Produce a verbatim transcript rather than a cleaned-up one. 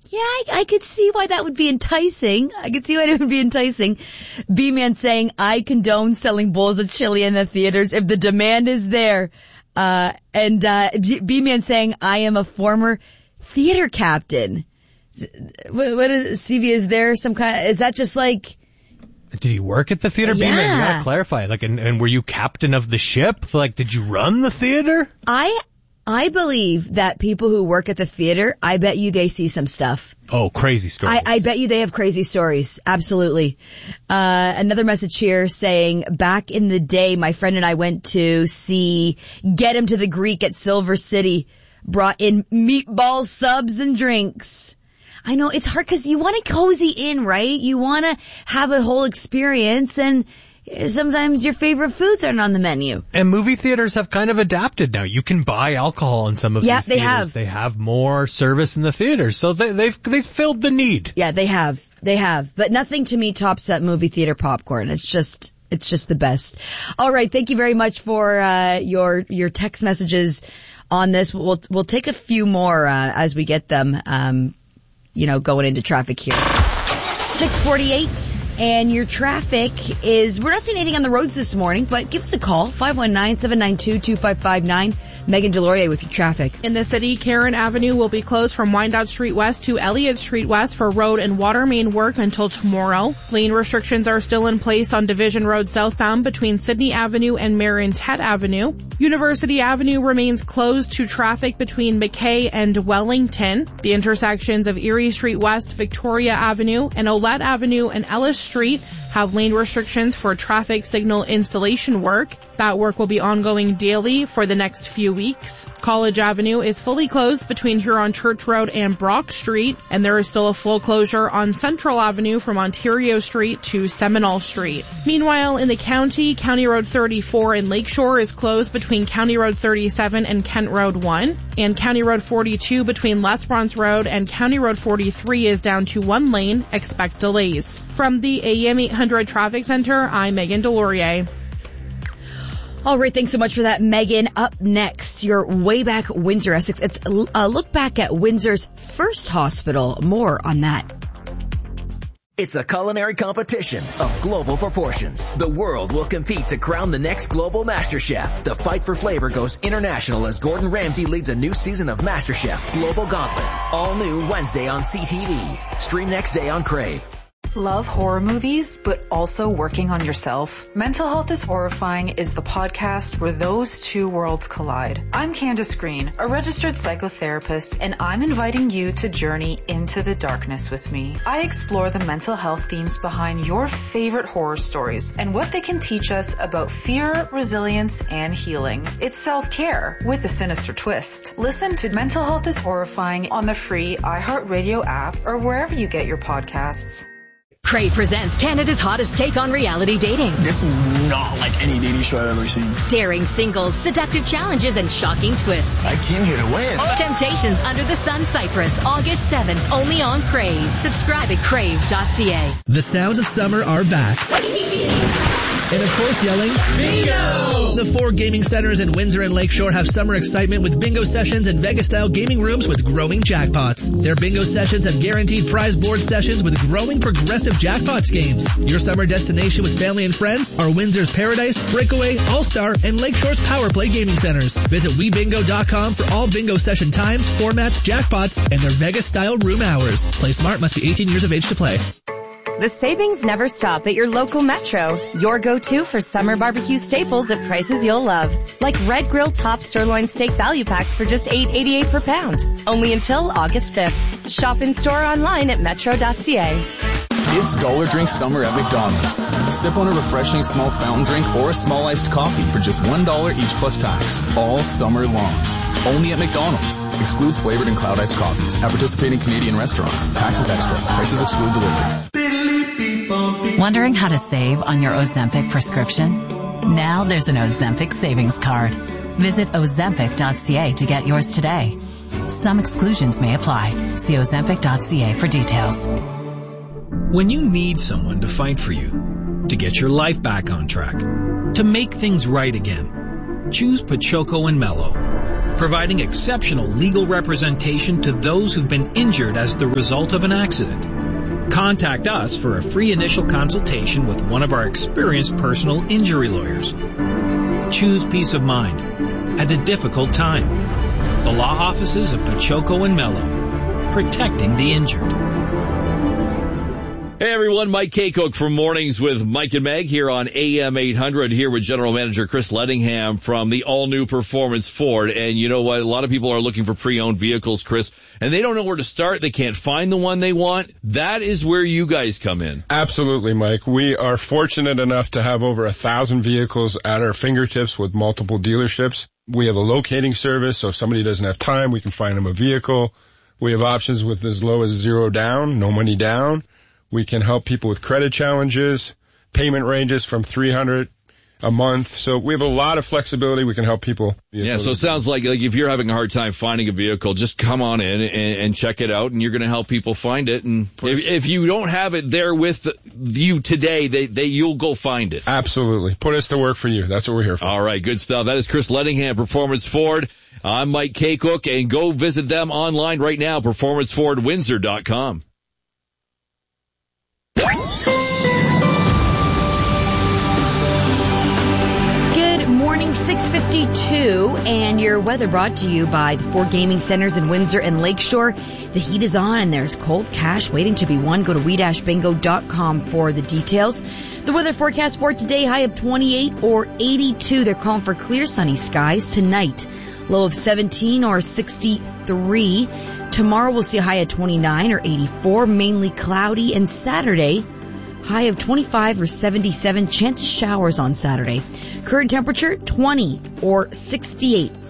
Yeah, I, I could see why that would be enticing. I could see why it would be enticing. B-Man saying, I condone selling bowls of chili in the theaters if the demand is there. Uh, and, uh, B-Man saying, I am a former theater captain. What, what is, Stevie, is there some kind, is that just like... Did you work at the theater? Yeah. B-Man, you gotta clarify. Like, and, and were you captain of the ship? Like, did you run the theater? I... I believe that people who work at the theater, I bet you they see some stuff. Oh, crazy stories. I, I bet you they have crazy stories. Absolutely. Uh, another message here saying, back in the day, my friend and I went to see Get Him to the Greek at Silver City, brought in meatball subs and drinks. I know it's hard because you want to cozy in, right? You want to have a whole experience, and sometimes your favorite foods aren't on the menu. And movie theaters have kind of adapted now. You can buy alcohol in some of yeah, these they theaters. have. They have more service in the theaters, so they, they've they've filled the need. Yeah, they have. They have. But nothing to me tops that movie theater popcorn. It's just it's just the best. All right, thank you very much for uh your your text messages on this. We'll we'll take a few more uh, as we get them. Um, you know, going into traffic here. six forty-eight. And your traffic is, we're not seeing anything on the roads this morning, but give us a call, five one nine, seven nine two, two five five nine. Megan Deloria with your traffic. In the city, Karen Avenue will be closed from Wyandotte Street West to Elliott Street West for road and water main work until tomorrow. Lane restrictions are still in place on Division Road southbound between Sydney Avenue and Marion Tet Avenue. University Avenue remains closed to traffic between McKay and Wellington. The intersections of Erie Street West, Victoria Avenue, and Olette Avenue and Ellis Street have lane restrictions for traffic signal installation work. That work will be ongoing daily for the next few weeks. College Avenue is fully closed between Huron Church Road and Brock Street, and there is still a full closure on Central Avenue from Ontario Street to Seminole Street. Meanwhile, in the county, County Road thirty-four in Lakeshore is closed between County Road thirty-seven and Kent Road one, and County Road forty-two between Les Bronze Road and County Road forty-three is down to one lane. Expect delays. From the A M eight hundred Traffic Center, I'm Megan Deloria. All right, thanks so much for that, Megan. Up next, your Way Back Windsor, Essex. It's a look back at Windsor's first hospital. More on that. It's a culinary competition of global proportions. The world will compete to crown the next global master chef. The fight for flavor goes international as Gordon Ramsay leads a new season of MasterChef Global Gauntlet. All new Wednesday on C T V. Stream next day on Crave. Love horror movies, but also working on yourself? Mental Health is Horrifying is the podcast where those two worlds collide. I'm Candace Green, a registered psychotherapist, and I'm inviting you to journey into the darkness with me. I explore the mental health themes behind your favorite horror stories and what they can teach us about fear, resilience, and healing. It's self-care with a sinister twist. Listen to Mental Health is Horrifying on the free iHeartRadio app or wherever you get your podcasts. Crave presents Canada's hottest take on reality dating. This is not like any dating show I've ever seen. Daring singles, seductive challenges, and shocking twists. I came here to win. Temptations Under the Sun Cyprus, August seventh, only on Crave. Subscribe at crave dot c a. The sounds of summer are back. And of course yelling, Bingo! The four gaming centers in Windsor and Lakeshore have summer excitement with bingo sessions and Vegas-style gaming rooms with growing jackpots. Their bingo sessions have guaranteed prize board sessions with growing progressive jackpots games. Your summer destination with family and friends are Windsor's Paradise, Breakaway, All-Star, and Lakeshore's Power Play gaming centers. Visit we bingo dot com for all bingo session times, formats, jackpots, and their Vegas-style room hours. Play smart, must be eighteen years of age to play. The savings never stop at your local Metro. Your go-to for summer barbecue staples at prices you'll love. Like Red Grill Top Sirloin Steak Value Packs for just eight eighty-eight per pound. Only until August fifth. Shop in store online at metro dot c a. It's Dollar Drink Summer at McDonald's. Sip on a refreshing small fountain drink or a small iced coffee for just one dollar each plus tax. All summer long. Only at McDonald's. Excludes flavored and cloud iced coffees. At participating Canadian restaurants. Taxes extra. Prices exclude delivery. Wondering how to save on your Ozempic prescription? Now there's an Ozempic savings card. Visit ozempic dot c a to get yours today. Some exclusions may apply. See ozempic dot c a for details. When you need someone to fight for you, to get your life back on track, to make things right again, choose Pachoco and Mello. providing exceptional legal representation to those who've been injured as the result of an accident. Contact us for a free initial consultation with one of our experienced personal injury lawyers. Choose peace of mind at a difficult time. The law offices of Pachoco and Mello, protecting the injured. Hey everyone, Mike Kaycook from Mornings with Mike and Meg here on A M eight hundred, here with General Manager Chris Lettingham from the all-new Performance Ford. And you know what? A lot of people are looking for pre-owned vehicles, Chris, and they don't know where to start. They can't find the one they want. That is where you guys come in. Absolutely, Mike. We are fortunate enough to have over a thousand vehicles at our fingertips with multiple dealerships. We have a locating service, so if somebody doesn't have time, we can find them a vehicle. We have options with as low as zero down, no money down. We can help people with credit challenges, payment ranges from three hundred dollars a month. So we have a lot of flexibility. We can help people. Yeah, so it sounds like, like if you're having a hard time finding a vehicle, just come on in and, and check it out, and you're going to help people find it. And if, if you don't have it there with you today, they, they you'll go find it. Absolutely. Put us to work for you. That's what we're here for. All right, good stuff. That is Chris Lettingham, Performance Ford. I'm Mike Kaycook, and go visit them online right now, performance ford windsor dot com. Good morning, six fifty-two, and your weather brought to you by the four gaming centers in Windsor and Lakeshore. The heat is on and there's cold cash waiting to be won. Go to we dash bingo dot com for the details. The weather forecast for today, high of twenty-eight or eighty-two. They're calling for clear sunny skies tonight. Low of seventeen or sixty-three. Tomorrow we'll see a high of twenty-nine or eighty-four, mainly cloudy, and Saturday, high of twenty-five or seventy-seven, chance of showers on Saturday. Current temperature, twenty or sixty-eight.